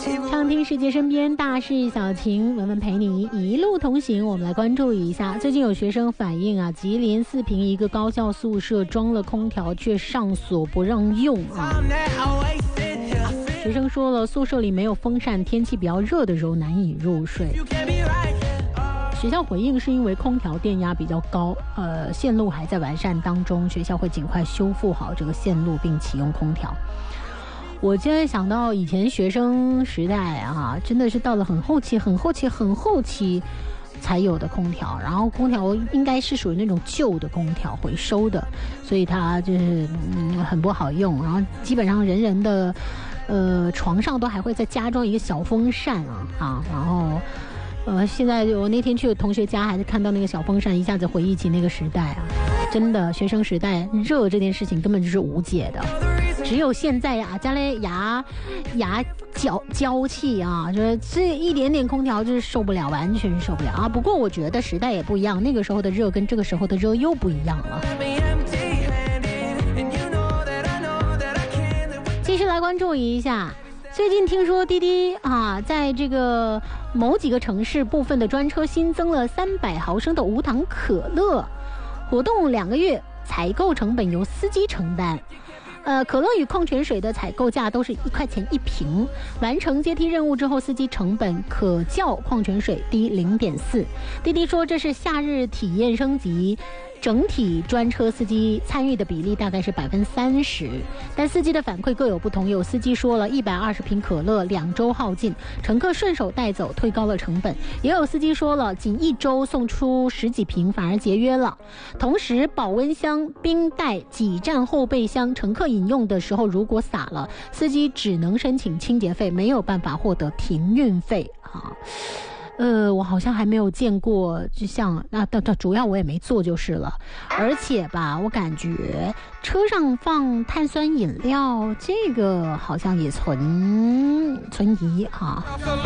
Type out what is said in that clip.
畅听世界身边大事小情，文文陪你一路同行。我们来关注一下，最近有学生反映啊，吉林四平一个高校宿舍装了空调却上锁不让用啊。学生说了，宿舍里没有风扇，天气比较热的时候难以入睡。学校回应是因为空调电压比较高，线路还在完善当中，学校会尽快修复好这个线路并启用空调。我现在想到以前学生时代啊，真的是到了很后期才有的空调，然后空调应该是属于那种旧的空调回收的，所以它就是很不好用，然后基本上人的床上都还会再加装一个小风扇啊，然后现在我那天去同学家还是看到那个小风扇，一下子回忆起那个时代啊，真的学生时代热这件事情根本就是无解的。只有现在呀，家里牙娇气啊，就是这一点点空调就是受不了，完全受不了啊。不过我觉得时代也不一样，那个时候的热跟这个时候的热又不一样了。继续来关注一下，最近听说滴滴啊，在这个某几个城市部分的专车新增了300毫升的无糖可乐，活动2个月，采购成本由司机承担。可乐与矿泉水的采购价都是1块钱1瓶，完成阶梯任务之后，司机成本可较矿泉水低0.4。滴滴说这是夏日体验升级，整体专车司机参与的比例大概是30%，但司机的反馈各有不同。有司机说了120瓶可乐2周耗尽，乘客顺手带走，推高了成本；也有司机说了仅1周送出10几瓶，反而节约了。同时，保温箱、冰袋、几站后备箱，乘客饮用的时候如果洒了，司机只能申请清洁费，没有办法获得停运费啊。我好像还没有见过，就像主要我也没做就是了。而且吧，我感觉车上放碳酸饮料，这个好像也存疑啊。